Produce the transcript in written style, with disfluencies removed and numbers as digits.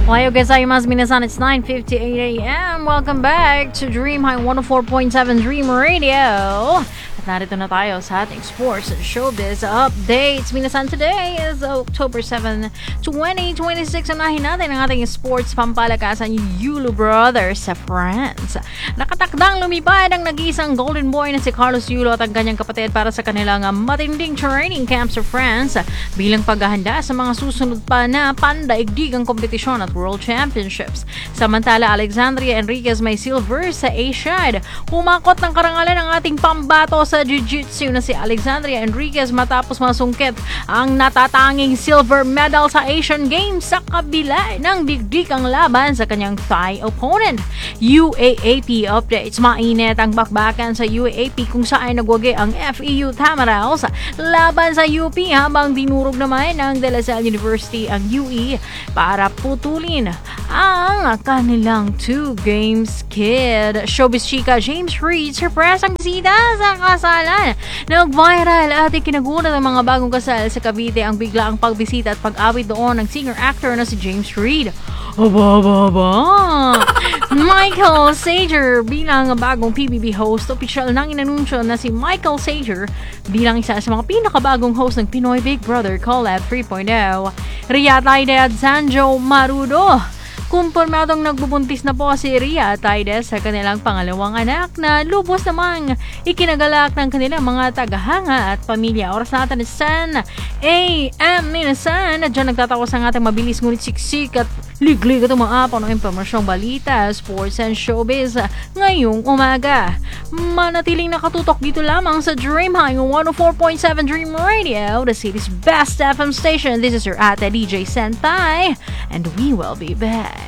Ohayo gozaimasu minasan, it's 9:58 a.m. Welcome back to Dream High 104.7 Dream Radio. At narito na tayo sa ating sports and showbiz updates. Minasan, today is October 7, 2026. Unahin natin ang ating sports pampalakasan, Yulo Brothers sa France. Nakatakdang lumipad ang nag-iisang golden boy na si Carlos Yulo at ang kanyang kapatid para sa kanilang matinding training camp sa France bilang paghahanda sa mga susunod pa na pandaigdigang kompetisyon at World Championships. Samantala, Alexandria Enriquez may silver sa Asiad. Humakot ng karangalan ang ating pambato sa Jiu-Jitsu na si Alexandria Enriquez matapos masungkit ang natatanging silver medal sa Asian Games sa kabila ng digdikang laban sa kanyang Thai opponent. UAAP updates. Mainit ang bakbakan sa UAAP kung saan nagwagi ang FEU Tamaraos laban sa UP habang dinurog naman ng De La Salle University ang UE para putulin ang kanilang 2 games kid. Showbiz chika James Reid surprise ang bisita sa kasalan. Nag-viral at ikinagulat ang mga bagong kasal sa Cavite ang biglaang pagbisita at pag-awit doon ng singer-actor na si James Reid. Michael Sager bilang bagong PBB host. Opisyal nang inanunsyo na si Michael Sager bilang isa sa mga pinakabagong host ng Pinoy Big Brother Collab 3.0. Ria Taide at Sanjo Marudo. Kumpirmadong nagbubuntis na po si Ria Taides sa kanilang pangalawang anak na lubos namang ikinagalak ng kanilang mga tagahanga at pamilya. Oras natin is 10 a.m. Minasan. Diyan nagtatapos ang ating mabilis ngunit siksik at liglig at umaapaw ng impormasyong balita, sports and showbiz ngayong umaga. Manatiling nakatutok dito lamang sa Dream High 104.7 Dream Radio, the city's best FM station. This is your ate DJ Sentai, and we will be back.